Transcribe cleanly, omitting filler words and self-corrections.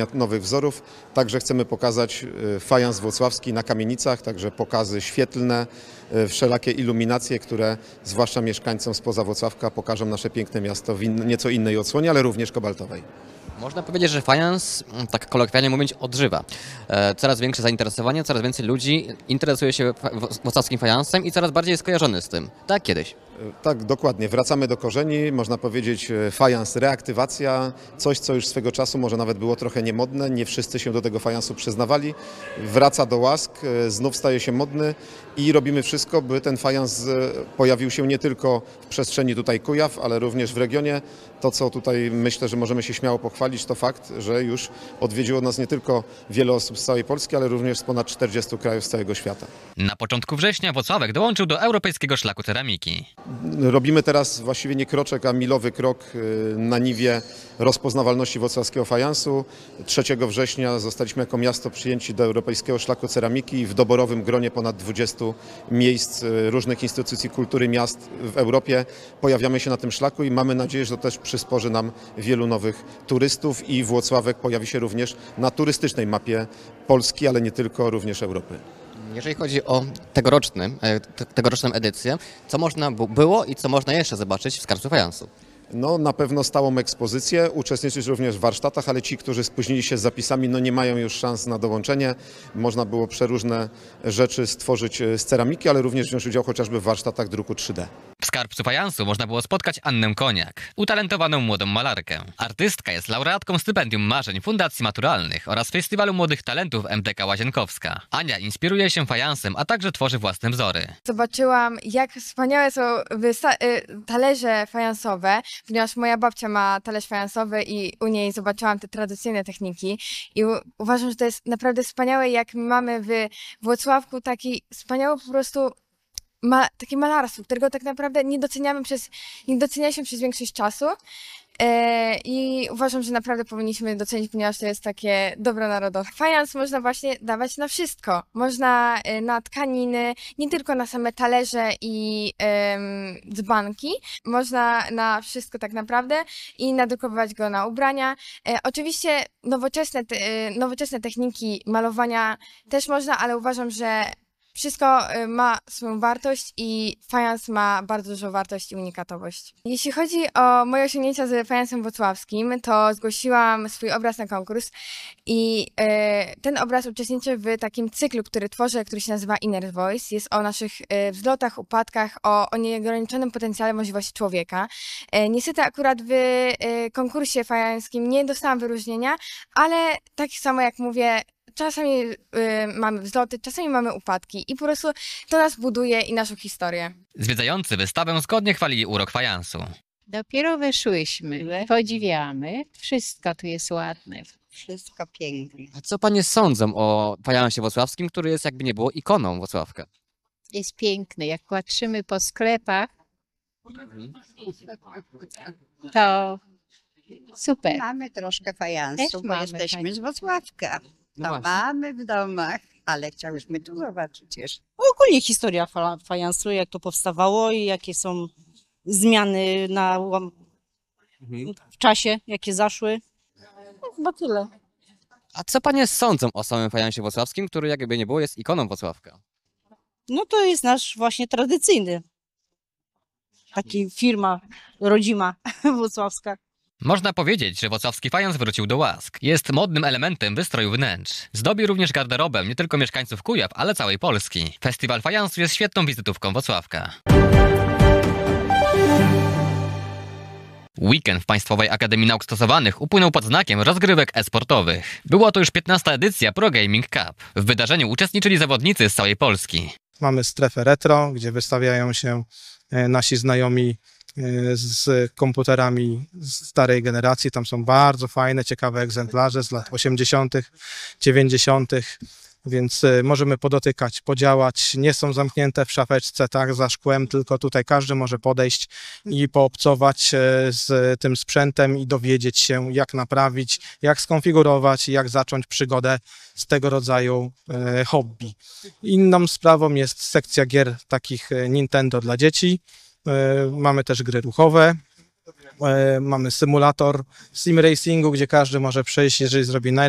tworzenia nowych wzorów. Także chcemy pokazać fajans włocławski na kamienicach, także pokazy świetlne, wszelakie iluminacje, które zwłaszcza mieszkańcom spoza Włocławka pokażą nasze piękne miasto w nieco innej odsłonie, ale również kobaltowej. Można powiedzieć, że fajans, tak kolokwialnie mówiąc, odżywa. Coraz większe zainteresowanie, coraz więcej ludzi interesuje się włocławskim fajansem i coraz bardziej jest kojarzony z tym. Tak kiedyś. Tak, dokładnie. Wracamy do korzeni, można powiedzieć fajans, reaktywacja, coś co już swego czasu może nawet było trochę niemodne, nie wszyscy się do tego fajansu przyznawali. Wraca do łask, znów staje się modny i robimy wszystko, by ten fajans pojawił się nie tylko w przestrzeni tutaj Kujaw, ale również w regionie. To, co tutaj myślę, że możemy się śmiało pochwalić, to fakt, że już odwiedziło nas nie tylko wiele osób z całej Polski, ale również z ponad 40 krajów z całego świata. Na początku września Włocławek dołączył do Europejskiego Szlaku Ceramiki. Robimy teraz właściwie nie kroczek, a milowy krok na niwie rozpoznawalności włocławskiego fajansu. 3 września zostaliśmy jako miasto przyjęci do Europejskiego Szlaku Ceramiki i w doborowym gronie ponad 20 miejsc różnych instytucji kultury miast w Europie pojawiamy się na tym szlaku i mamy nadzieję, że to też przysporzy nam wielu nowych turystów i Włocławek pojawi się również na turystycznej mapie Polski, ale nie tylko, również Europy. Jeżeli chodzi o tegoroczną edycję, co można było i co można jeszcze zobaczyć w skarbcu fajansu? No, na pewno stałą ekspozycję, uczestniczyć również w warsztatach, ale ci, którzy spóźnili się z zapisami, no nie mają już szans na dołączenie. Można było przeróżne rzeczy stworzyć z ceramiki, ale również wziąć udział chociażby w warsztatach druku 3D. W skarbcu fajansu można było spotkać Annę Koniak, utalentowaną młodą malarkę. Artystka jest laureatką stypendium marzeń Fundacji Maturalnych oraz Festiwalu Młodych Talentów MTK Łazienkowska. Ania inspiruje się fajansem, a także tworzy własne wzory. Zobaczyłam, jak wspaniałe są talerze fajansowe, ponieważ moja babcia ma talerz fajansowy i u niej zobaczyłam te tradycyjne techniki i uważam, że to jest naprawdę wspaniałe, jak mamy w Włocławku taki wspaniały po prostu takie malarstwo, którego tak naprawdę nie docenia się przez większość czasu. I uważam, że naprawdę powinniśmy docenić, ponieważ to jest takie dobro narodowe. Fajans można właśnie dawać na wszystko. Można na tkaniny, nie tylko na same talerze i dzbanki. Można na wszystko tak naprawdę i nadrukować go na ubrania. Oczywiście nowoczesne techniki malowania też można, ale uważam, że wszystko ma swoją wartość i fajans ma bardzo dużą wartość i unikatowość. Jeśli chodzi o moje osiągnięcia z fajansem włocławskim, to zgłosiłam swój obraz na konkurs i ten obraz uczestniczy w takim cyklu, który tworzę, który się nazywa Inner Voice. Jest o naszych wzlotach, upadkach, o nieograniczonym potencjale możliwości człowieka. Niestety akurat w konkursie fajanskim nie dostałam wyróżnienia, ale tak samo jak mówię, czasami mamy wzloty, czasami mamy upadki i po prostu to nas buduje i naszą historię. Zwiedzający wystawę zgodnie chwalili urok fajansu. Dopiero weszłyśmy, podziwiamy, wszystko tu jest ładne. Wszystko pięknie. A co panie sądzą o fajansie włocławskim, który jest jakby nie było ikoną Włocławka? Jest piękny, jak patrzymy po sklepach, to super. Mamy troszkę fajansu, Też bo mamy jesteśmy z Włocławka. No To właśnie. mamy w domach, ale chciałyśmy tu zobaczyć jeszcze. Ogólnie historia fajansu, jak to powstawało i jakie są zmiany w czasie, jakie zaszły. No, chyba tyle. A co panie sądzą o samym fajansie włocławskim, który jakby nie było jest ikoną Włocławka? No to jest nasz właśnie tradycyjny. Taki firma rodzima włocławska. Można powiedzieć, że włocławski fajans wrócił do łask. Jest modnym elementem wystroju wnętrz. Zdobi również garderobę nie tylko mieszkańców Kujaw, ale całej Polski. Festiwal fajansu jest świetną wizytówką Włocławka. Weekend w Państwowej Akademii Nauk Stosowanych upłynął pod znakiem rozgrywek e-sportowych. Była to już 15. edycja Pro Gaming Cup. W wydarzeniu uczestniczyli zawodnicy z całej Polski. Mamy strefę retro, gdzie wystawiają się nasi znajomi z komputerami starej generacji. Tam są bardzo fajne, ciekawe egzemplarze z lat 80., 90., więc możemy podotykać, podziałać. Nie są zamknięte w szafeczce, tak, za szkłem, tylko tutaj każdy może podejść i poobcować z tym sprzętem i dowiedzieć się, jak naprawić, jak skonfigurować, jak zacząć przygodę z tego rodzaju hobby. Inną sprawą jest sekcja gier takich Nintendo dla dzieci. Mamy też gry ruchowe, mamy symulator sim racingu, gdzie każdy może przejść, jeżeli zrobi najlepiej.